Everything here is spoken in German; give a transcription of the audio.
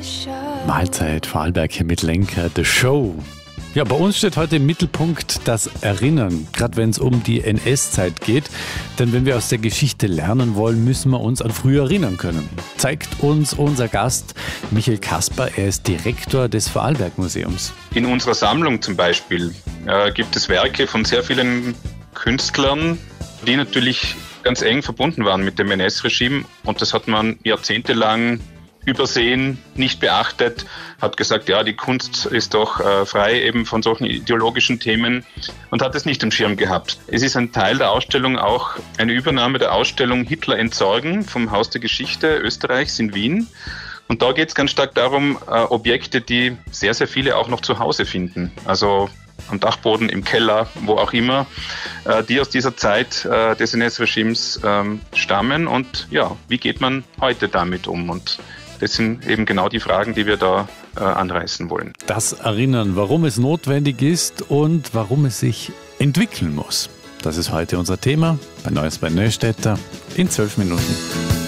Mahlzeit, Vorarlberg hier mit Lenker, The Show. Ja, bei uns steht heute im Mittelpunkt das Erinnern, gerade wenn es um die NS-Zeit geht. Denn wenn wir aus der Geschichte lernen wollen, müssen wir uns an früher erinnern können. Zeigt uns unser Gast Michael Kasper, er ist Direktor des Vorarlberg-Museums. In unserer Sammlung zum Beispiel gibt es Werke von sehr vielen Künstlern, die natürlich ganz eng verbunden waren mit dem NS-Regime. Und das hat man jahrzehntelang übersehen, nicht beachtet, hat gesagt, ja, die Kunst ist doch frei eben von solchen ideologischen Themen und hat es nicht im Schirm gehabt. Es ist ein Teil der Ausstellung auch eine Übernahme der Ausstellung Hitler entsorgen vom Haus der Geschichte Österreichs in Wien. Und da geht es ganz stark darum, Objekte, die sehr, sehr viele auch noch zu Hause finden. Also am Dachboden, im Keller, wo auch immer, die aus dieser Zeit des NS-Regimes stammen. Und ja, wie geht man heute damit um? Und das sind eben genau die Fragen, die wir da anreißen wollen. Das Erinnern, warum es notwendig ist und warum es sich entwickeln muss. Das ist heute unser Thema bei Neues bei Neustädter in 12 Minuten.